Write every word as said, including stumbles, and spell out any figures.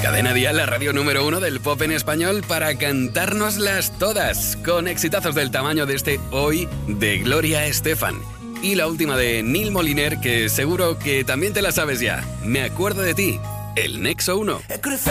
Cadena Dial, la radio número uno del pop en español, para cantárnoslas todas, con exitazos del tamaño de este Hoy de Gloria Estefan. Y la última de Neil Moliner, que seguro que también te la sabes ya. Me acuerdo de ti, el Nexo uno. He cruzado